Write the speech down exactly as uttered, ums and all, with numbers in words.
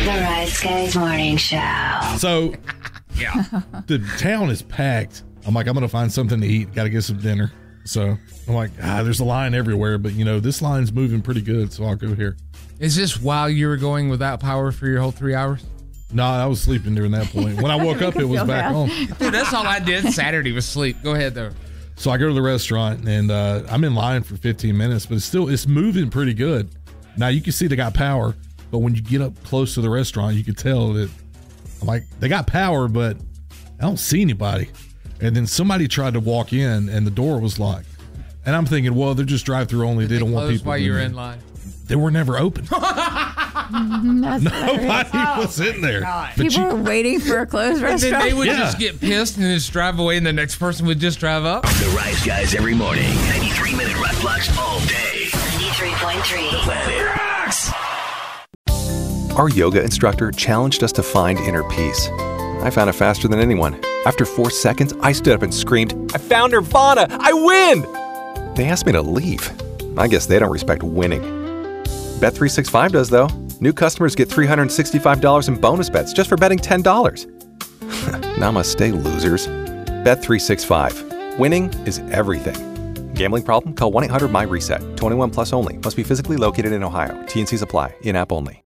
The Rise Guys Morning Show. So, Yeah. the town is packed. I'm like, I'm going to find something to eat. Got to get some dinner. So, I'm like, ah, there's a line everywhere. But, you know, this line's moving pretty good, so I'll go here. Is this while you were going without power for your whole three hours? No, I was sleeping during that point. When I woke up, it was back on. Dude, that's all I did Saturday was sleep. Go ahead, though. So I go to the restaurant, and uh, I'm in line for fifteen minutes, but it's still, it's moving pretty good. Now, you can see they got power, but when you get up close to the restaurant, you can tell that, I'm like, they got power, but I don't see anybody. And then somebody tried to walk in, and the door was locked. And I'm thinking, well, they're just drive-through only. They, They don't want closed people while in you were there. in line. They were never open. That's Nobody was in there. But People you- are waiting for a closed And then restaurant. they would Yeah. just get pissed and just drive away, and the next person would just drive up. The Rise Guys every morning. ninety-three minute rock blocks all day. ninety-three point three. Planet Rocks. Our yoga instructor challenged us to find inner peace. I found it faster than anyone. After four seconds, I stood up and screamed, "I found Nirvana! I win!" They asked me to leave. I guess they don't respect winning. Bet three sixty-five does, though. New customers get three hundred sixty-five dollars in bonus bets just for betting ten dollars. Namaste, losers. Bet three sixty-five. Winning is everything. Gambling problem? Call one eight hundred M Y RESET. twenty-one plus only. Must be physically located in Ohio. T N Cs apply. In-app only.